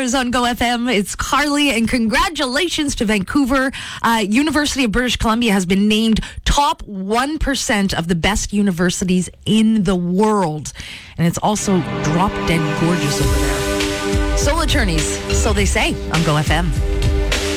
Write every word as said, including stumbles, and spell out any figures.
Stars on Go F M. It's Carly, and congratulations to Vancouver. Uh, University of British Columbia has been named top one percent of the best universities in the world. And it's also drop dead gorgeous over there. Soul Attorneys, so they say on Go F M.